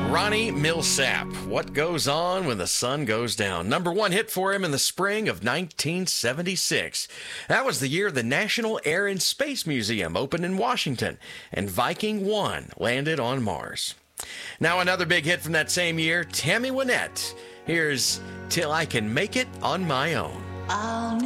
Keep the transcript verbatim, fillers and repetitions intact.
Ronnie Milsap, What Goes On When the Sun Goes Down. Number one hit for him in the spring of nineteen seventy-six. That was the year the National Air and Space Museum opened in Washington, and Viking one landed on Mars. Now another big hit from that same year, Tammy Wynette. Here's Till I Can Make It on My Own. I'll